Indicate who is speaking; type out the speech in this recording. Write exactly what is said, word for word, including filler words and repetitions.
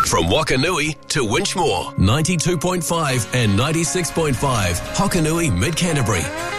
Speaker 1: From Wakanui to Winchmore, ninety-two point five and ninety-six point five, Hokanui, Mid-Canterbury.